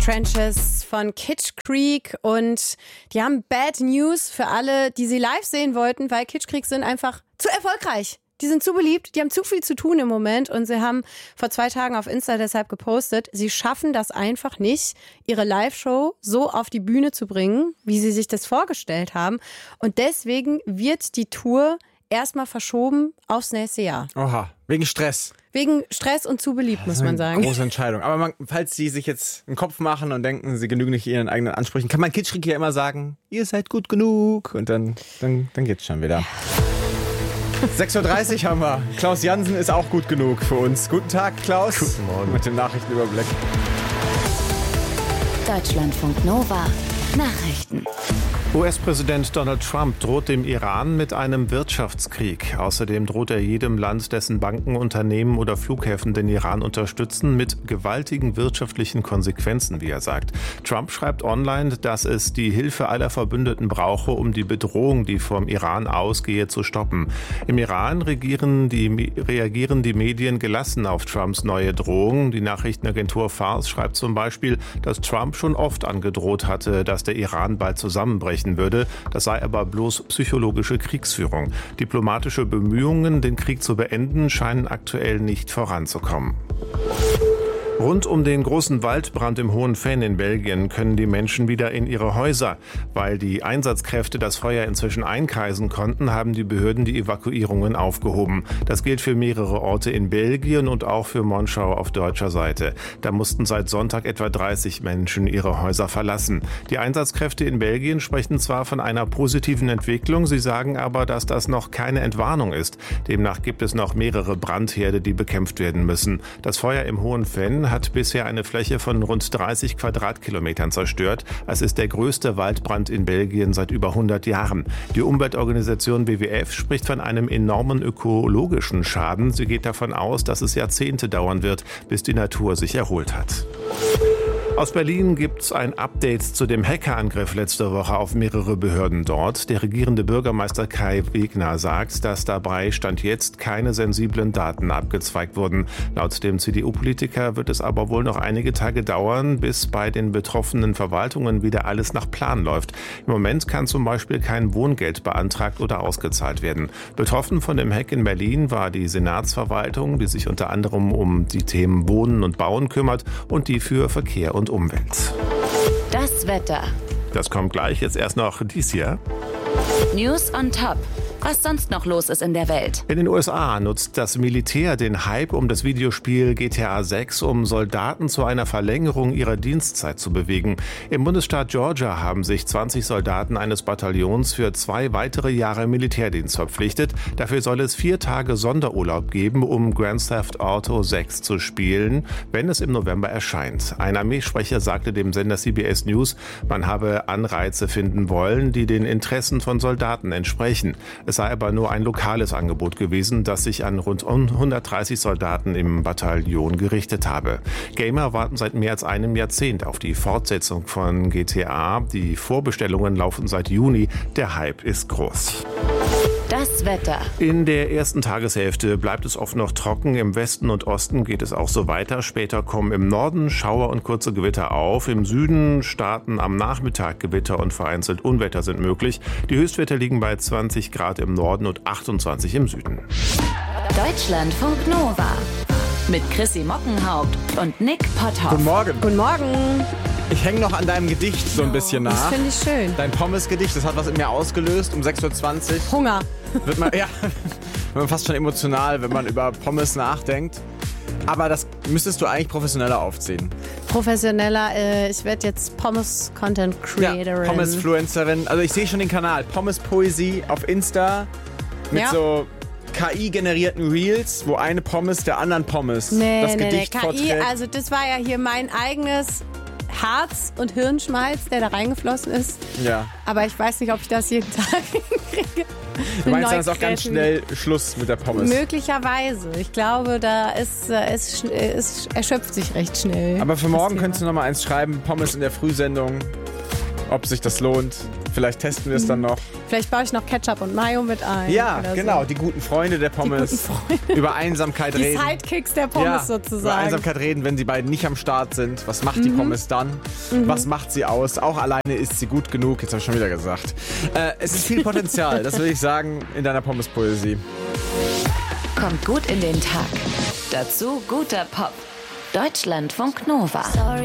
Trenches von Kitsch Creek und die haben Bad News für alle, die sie live sehen wollten, weil Kitsch Creek sind einfach zu erfolgreich. Die sind zu beliebt, die haben zu viel zu tun im Moment und sie haben vor 2 Tagen auf Insta deshalb gepostet, sie schaffen das einfach nicht, ihre Live-Show so auf die Bühne zu bringen, wie sie sich das vorgestellt haben. Und deswegen wird die Tour erstmal verschoben aufs nächste Jahr. Oha, wegen Stress. Wegen Stress und zu beliebt, muss man sagen. Große Entscheidung. Aber falls Sie sich jetzt einen Kopf machen und denken, Sie genügen nicht Ihren eigenen Ansprüchen, kann man Kitsch Creek ja immer sagen, ihr seid gut genug. Und dann geht's schon wieder. 6.30 Uhr haben wir. Klaus Jansen ist auch gut genug für uns. Guten Tag, Klaus. Guten Morgen. Mit dem Nachrichtenüberblick. Deutschlandfunk Nova. Nachrichten. US-Präsident Donald Trump droht dem Iran mit einem Wirtschaftskrieg. Außerdem droht er jedem Land, dessen Banken, Unternehmen oder Flughäfen den Iran unterstützen, mit gewaltigen wirtschaftlichen Konsequenzen, wie er sagt. Trump schreibt online, dass es die Hilfe aller Verbündeten brauche, um die Bedrohung, die vom Iran ausgehe, zu stoppen. Im Iran reagieren die Medien gelassen auf Trumps neue Drohung. Die Nachrichtenagentur Fars schreibt zum Beispiel, dass Trump schon oft angedroht hatte, dass der Iran bald zusammenbrechen würde. Das sei aber bloß psychologische Kriegsführung. Diplomatische Bemühungen, den Krieg zu beenden, scheinen aktuell nicht voranzukommen. Rund um den großen Waldbrand im Hohen Venn in Belgien können die Menschen wieder in ihre Häuser. Weil die Einsatzkräfte das Feuer inzwischen einkreisen konnten, haben die Behörden die Evakuierungen aufgehoben. Das gilt für mehrere Orte in Belgien und auch für Monschau auf deutscher Seite. Da mussten seit Sonntag etwa 30 Menschen ihre Häuser verlassen. Die Einsatzkräfte in Belgien sprechen zwar von einer positiven Entwicklung, sie sagen aber, dass das noch keine Entwarnung ist. Demnach gibt es noch mehrere Brandherde, die bekämpft werden müssen. Das Feuer im Hohen Venn hat bisher eine Fläche von rund 30 Quadratkilometern zerstört. Es ist der größte Waldbrand in Belgien seit über 100 Jahren. Die Umweltorganisation WWF spricht von einem enormen ökologischen Schaden. Sie geht davon aus, dass es Jahrzehnte dauern wird, bis die Natur sich erholt hat. Aus Berlin gibt es ein Update zu dem Hackerangriff letzte Woche auf mehrere Behörden dort. Der regierende Bürgermeister Kai Wegner sagt, dass dabei Stand jetzt keine sensiblen Daten abgezweigt wurden. Laut dem CDU-Politiker wird es aber wohl noch einige Tage dauern, bis bei den betroffenen Verwaltungen wieder alles nach Plan läuft. Im Moment kann zum Beispiel kein Wohngeld beantragt oder ausgezahlt werden. Betroffen von dem Hack in Berlin war die Senatsverwaltung, die sich unter anderem um die Themen Wohnen und Bauen kümmert und die für Verkehr und Umwelt. Das Wetter. Das kommt gleich, jetzt erst noch dies hier. News on Top. Was sonst noch los ist in der Welt. In den USA nutzt das Militär den Hype um das Videospiel GTA 6, um Soldaten zu einer Verlängerung ihrer Dienstzeit zu bewegen. Im Bundesstaat Georgia haben sich 20 Soldaten eines Bataillons für 2 weitere Jahre Militärdienst verpflichtet. Dafür soll es 4 Tage Sonderurlaub geben, um Grand Theft Auto 6 zu spielen, wenn es im November erscheint. Ein Armeesprecher sagte dem Sender CBS News, man habe Anreize finden wollen, die den Interessen von Soldaten entsprechen. Es sei aber nur ein lokales Angebot gewesen, das sich an rund 130 Soldaten im Bataillon gerichtet habe. Gamer warten seit mehr als einem Jahrzehnt auf die Fortsetzung von GTA. Die Vorbestellungen laufen seit Juni. Der Hype ist groß. Das Wetter. In der ersten Tageshälfte bleibt es oft noch trocken. Im Westen und Osten geht es auch so weiter. Später kommen im Norden Schauer und kurze Gewitter auf. Im Süden starten am Nachmittag Gewitter und vereinzelt Unwetter sind möglich. Die Höchstwerte liegen bei 20 Grad im Norden und 28 im Süden. Deutschlandfunk Nova. Mit Chrissy Mockenhaupt und Nick Potthoff. Guten Morgen. Guten Morgen. Ich hänge noch an deinem Gedicht so ein bisschen nach. Das finde ich schön. Dein Pommes-Gedicht, das hat was in mir ausgelöst um 6.20 Uhr. Hunger. Wird man fast schon emotional, wenn man über Pommes nachdenkt. Aber das müsstest du eigentlich professioneller aufziehen. Professioneller, ich werde jetzt Pommes-Content-Creatorin. Ja, Pommes-Fluencerin. Also ich sehe schon den Kanal. Pommes-Poesie auf Insta mit so KI-generierten Reels, wo eine Pommes der anderen Pommes das Gedicht KI, vorträgt. also das war ja hier mein eigenes Herz und Hirnschmalz, der da reingeflossen ist. Ja. Aber ich weiß nicht, ob ich das jeden Tag hinkriege. Du meinst, dann ist auch ganz schnell Schluss mit der Pommes. Möglicherweise. Ich glaube, es erschöpft sich recht schnell. Aber für morgen könntest du noch mal eins schreiben, Pommes in der Frühsendung, ob sich das lohnt. Vielleicht testen wir es dann noch. Vielleicht baue ich noch Ketchup und Mayo mit ein. Ja, genau. So. Die guten Freunde der Pommes. Die guten Freunde. Über Einsamkeit reden. Die Sidekicks der Pommes sozusagen. Über Einsamkeit reden, wenn sie beiden nicht am Start sind. Was macht die Pommes dann? Was macht sie aus? Auch alleine ist sie gut genug. Jetzt habe ich schon wieder gesagt. Es ist viel Potenzial, das will ich sagen, in deiner Pommes-Poesie. Kommt gut in den Tag. Dazu guter Pop. Deutschlandfunk Nova.